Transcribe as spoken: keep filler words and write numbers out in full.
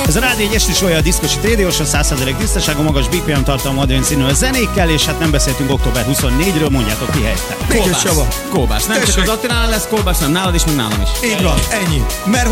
Ez a Rádió egy esti sója a Diszkosi Rédióson, száz százalék tisztaságú, magas bé pé em tartalmú, adrén színű a zenékkel, és hát nem beszéltünk október huszonnégyedikéről, mondjátok ki helyette. Kolbász. Kolbász. Nem Tessék. csak az Attilánál lesz kolbász, nem nálad is, meg nálam is. Így van, ennyi. Mert